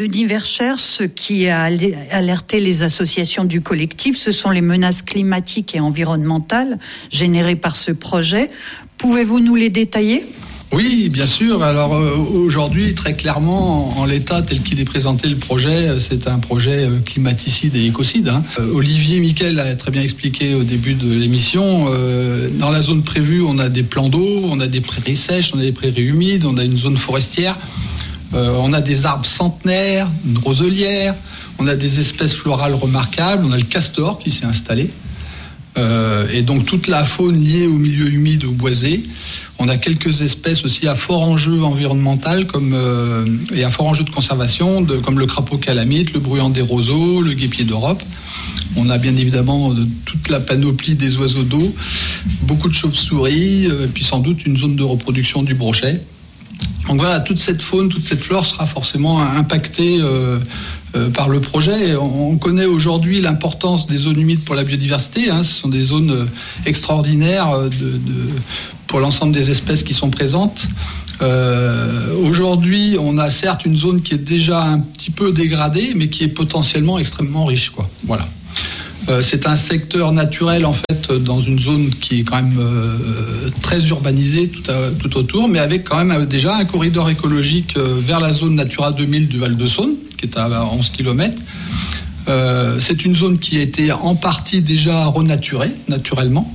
Denis Verschère, ce qui a alerté les associations du collectif, ce sont les menaces climatiques et environnementales générées par ce projet. Pouvez-vous nous les détailler ? Oui, bien sûr. Alors aujourd'hui, très clairement, en l'état tel qu'il est présenté, le projet, c'est un projet climaticide et écocide. Olivier Mickel a très bien expliqué au début de l'émission. Dans la zone prévue, on a des plans d'eau, on a des prairies sèches, on a des prairies humides, on a une zone forestière, on a des arbres centenaires, une roselière, on a des espèces florales remarquables, on a le castor qui s'est installé. Et donc toute la faune liée au milieu humide, au boisé. On a quelques espèces aussi à fort enjeu environnemental et à fort enjeu de conservation, comme le crapaud calamite, le bruyant des roseaux, le guêpier d'Europe. On a bien évidemment toute la panoplie des oiseaux d'eau, beaucoup de chauves-souris, et puis sans doute une zone de reproduction du brochet. Donc voilà, toute cette faune, toute cette flore sera forcément impactée par le projet. On connaît aujourd'hui l'importance des zones humides pour la biodiversité. Ce sont des zones extraordinaires pour l'ensemble des espèces qui sont présentes. Aujourd'hui, on a certes une zone qui est déjà un petit peu dégradée, mais qui est potentiellement extrêmement riche, Voilà. C'est un secteur naturel en fait dans une zone qui est quand même très urbanisée tout autour, mais avec quand même déjà un corridor écologique vers la zone Natura 2000 du Val-de-Saône, qui est à 11 km. C'est une zone qui a été en partie déjà renaturée naturellement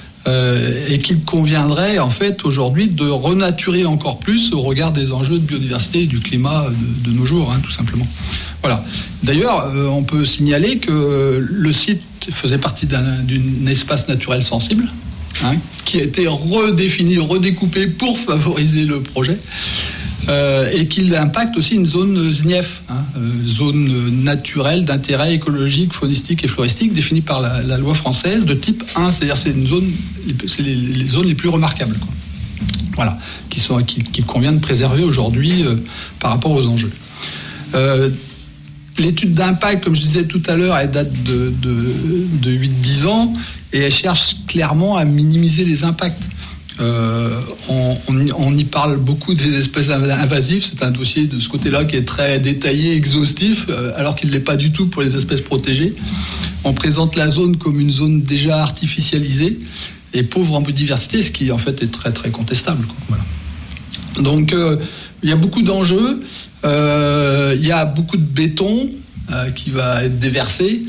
et qu'il conviendrait en fait aujourd'hui de renaturer encore plus au regard des enjeux de biodiversité et du climat de nos jours, tout simplement. Voilà. D'ailleurs, on peut signaler que le site faisait partie d'un espace naturel sensible, qui a été redéfini, redécoupé pour favoriser le projet, et qu'il impacte aussi une zone ZNIEF, zone naturelle d'intérêt écologique, faunistique et floristique, définie par la loi française de type 1, c'est-à-dire c'est les zones les plus remarquables, Voilà, qu'il convient de préserver aujourd'hui par rapport aux enjeux. L'étude d'impact, comme je disais tout à l'heure, elle date de 8-10 ans et elle cherche clairement à minimiser les impacts. On y parle beaucoup des espèces invasives. C'est un dossier de ce côté-là qui est très détaillé, exhaustif, alors qu'il ne l'est pas du tout pour les espèces protégées. On présente la zone comme une zone déjà artificialisée et pauvre en biodiversité, ce qui en fait est très très contestable. Voilà. Donc il y a beaucoup d'enjeux. Il y a beaucoup de béton qui va être déversé.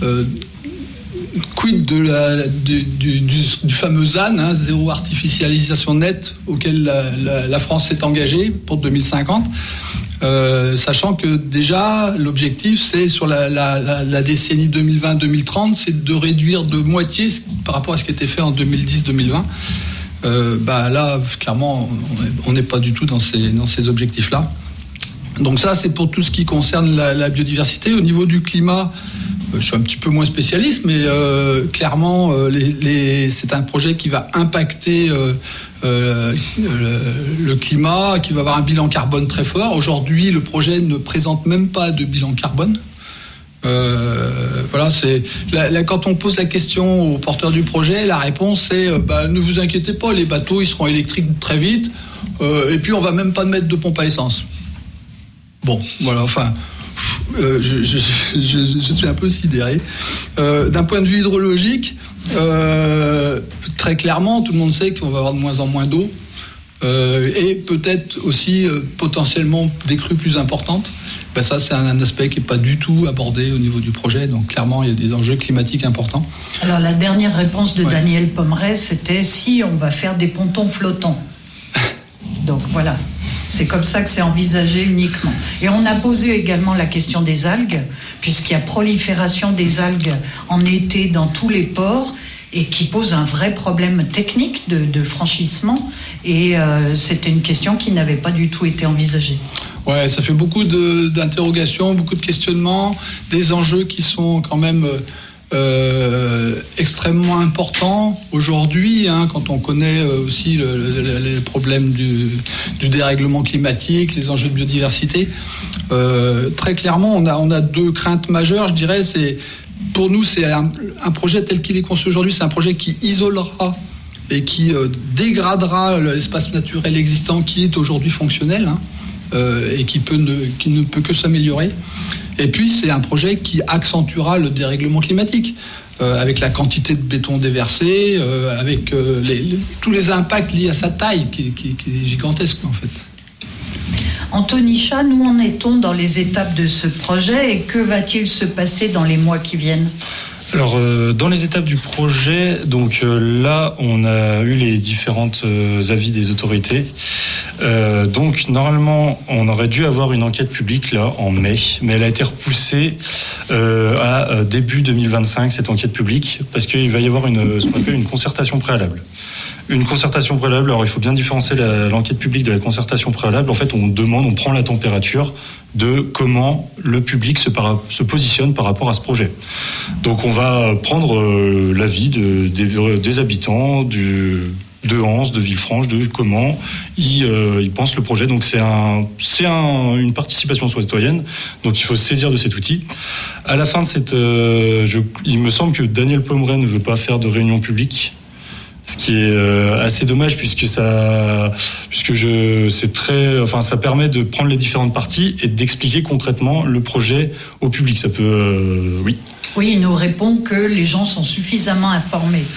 Quid du fameux ZAN, zéro artificialisation nette, auquel la France s'est engagée pour 2050, sachant que déjà l'objectif c'est sur la décennie 2020-2030, c'est de réduire de moitié par rapport à ce qui était fait en 2010-2020. Là, clairement, on n'est pas du tout dans ces objectifs-là. Donc ça, c'est pour tout ce qui concerne la biodiversité. Au niveau du climat, je suis un petit peu moins spécialiste, mais clairement, c'est un projet qui va impacter le climat, qui va avoir un bilan carbone très fort. Aujourd'hui, le projet ne présente même pas de bilan carbone. Voilà, quand on pose la question aux porteurs du projet, la réponse c'est ne vous inquiétez pas, les bateaux ils seront électriques très vite, et puis on va même pas mettre de pompe à essence. Bon, voilà, enfin, je suis un peu sidéré. D'un point de vue hydrologique, très clairement, tout le monde sait qu'on va avoir de moins en moins d'eau, et peut-être aussi potentiellement des crues plus importantes. Ça, c'est un aspect qui n'est pas du tout abordé au niveau du projet. Donc, clairement, il y a des enjeux climatiques importants. Alors, la dernière réponse de Daniel Pommeret, c'était si on va faire des pontons flottants. Donc, voilà. C'est comme ça que c'est envisagé uniquement. Et on a posé également la question des algues, puisqu'il y a prolifération des algues en été dans tous les ports et qui pose un vrai problème technique de franchissement. Et c'était une question qui n'avait pas du tout été envisagée. Ouais, ça fait beaucoup d'interrogations, beaucoup de questionnements, des enjeux qui sont quand même extrêmement importants aujourd'hui, quand on connaît aussi les problèmes du dérèglement climatique, les enjeux de biodiversité. Très clairement, on a deux craintes majeures, je dirais. Pour nous, c'est un projet tel qu'il est conçu aujourd'hui, c'est un projet qui isolera et qui dégradera l'espace naturel existant qui est aujourd'hui fonctionnel. et qui ne peut que s'améliorer. Et puis c'est un projet qui accentuera le dérèglement climatique. Avec la quantité de béton déversé, avec tous les impacts liés à sa taille qui est gigantesque en fait. Anthony Chat, où en est-on dans les étapes de ce projet et que va-t-il se passer dans les mois qui viennent ? Alors, dans les étapes du projet, donc là, on a eu les différentes avis des autorités. Donc, normalement, on aurait dû avoir une enquête publique là en mai, mais elle a été repoussée à début 2025, cette enquête publique, parce qu'il va y avoir ce qu'on appelle une concertation préalable. Une concertation préalable, alors il faut bien différencier l'enquête publique de la concertation préalable. En fait, on prend la température de comment le public se positionne par rapport à ce projet. Donc on va prendre l'avis des habitants de Anse, de Villefranche, de comment ils pensent le projet. Donc c'est une participation citoyenne. Donc il faut se saisir de cet outil. À la fin de il me semble que Daniel Pommeret ne veut pas faire de réunion publique. Ce qui est assez dommage ça permet de prendre les différentes parties et d'expliquer concrètement le projet au public. Ça peut, oui. Oui, il nous répond que les gens sont suffisamment informés.